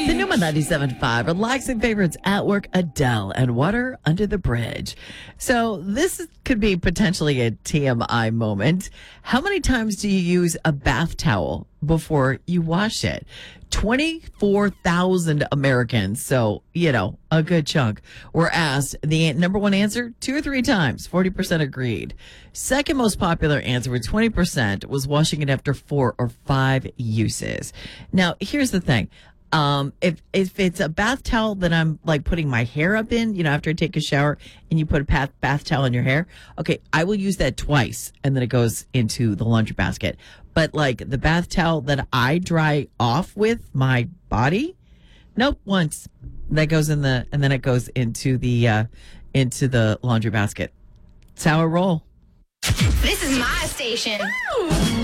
The Numa 97.5, relaxing favorites at work, Adele and Water Under the Bridge. So this could be potentially a TMI moment. How many times do you use a bath towel before you wash it? 24,000 Americans, so, a good chunk, were asked. The number one answer, 2 or 3 times. 40% agreed. Second most popular answer with 20% was washing it after 4 or 5 uses. Now, here's the thing. If it's a bath towel that I'm like putting my hair up in, after I take a shower and you put a bath towel in your hair, okay, I will use that twice and then it goes into the laundry basket. But like the bath towel that I dry off with my body, nope, once. That goes and then it goes into the laundry basket. It's how I roll. This is my station.